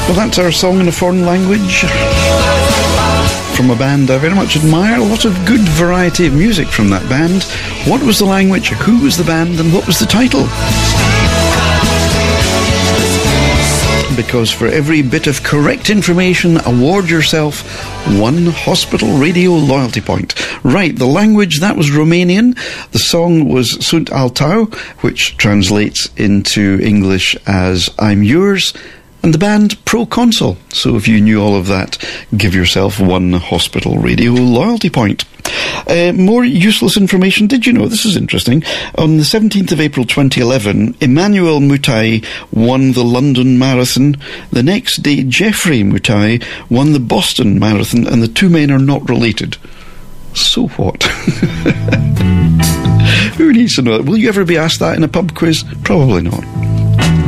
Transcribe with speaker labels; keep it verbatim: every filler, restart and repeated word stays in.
Speaker 1: Well, that's our song in a foreign language from a band I very much admire. A lot of good variety of music from that band. What was the language, who was the band, and what was the title? Because for every bit of correct information, award yourself one Hospital Radio loyalty point. Right, the language, that was Romanian. The song was Sunt al tău, which translates into English as I'm yours. And the band Proconsul. So if you knew all of that, give yourself one Hospital Radio loyalty point. Uh, more useless information. Did you know, this is interesting, on the seventeenth of April twenty eleven, Emmanuel Mutai won the London Marathon. The next day, Jeffrey Mutai won the Boston Marathon, and the two men are not related. So what? Who needs to know that? Will you ever be asked that in a pub quiz? Probably not.